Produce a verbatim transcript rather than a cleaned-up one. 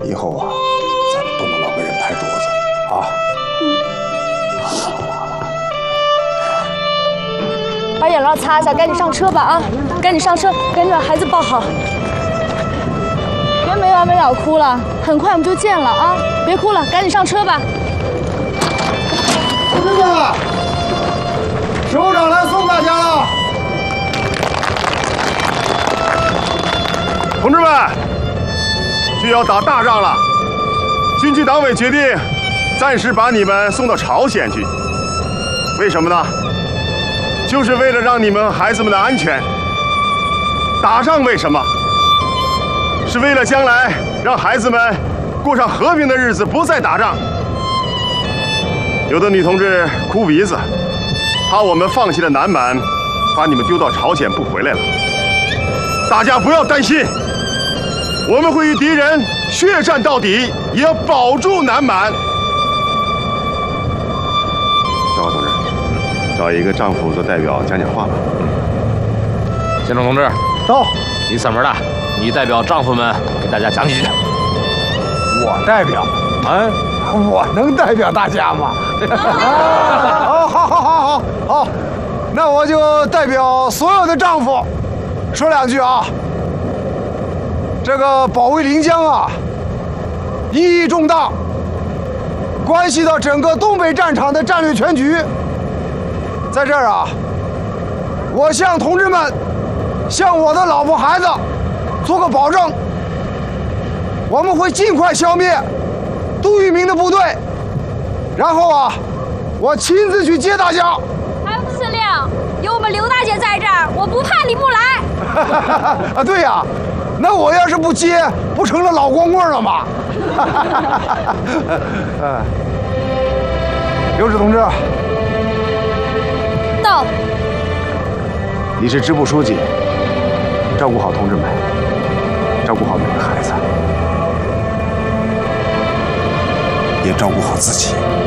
以后啊，咱们不能老给人拍桌子啊。 嗯。把眼泪擦一下，赶紧上车吧啊！赶紧上车，赶紧把孩子抱好。别没完没了哭了，很快我们就见了啊！别哭了，赶紧上车吧。 同志们，首长来送大家了。 同志们，就要打大仗了，军区党委决定暂时把你们送到朝鲜去。为什么呢？就是为了让你们孩子们的安全。打仗为什么？是为了将来让孩子们过上和平的日子，不再打仗。有的女同志哭鼻子，怕我们放弃了南满，把你们丢到朝鲜不回来了。大家不要担心，我们会与敌人血战到底，也要保住南满。小华同志，找一个丈夫做代表讲讲话吧。 县长同志， 到。 你嗓门大，你代表丈夫们给大家讲几句。 我代表， 哎， 我能代表大家吗？好，好，好，好，好，好，那我就代表所有的丈夫说两句啊。这个保卫临江啊，意义重大，关系到整个东北战场的战略全局。在这儿啊，我向同志们，向我的老婆孩子做个保证，我们会尽快消灭杜聿明的部队，然后啊，我亲自去接大家。 还有司令，有我们刘大姐在这儿，我不怕李木来。 啊，对呀，那我要是不接，不成了老光棍了吗？嗯，刘指同志， 到。 你是支部书记，照顾好同志们，照顾好你的孩子，也照顾好自己。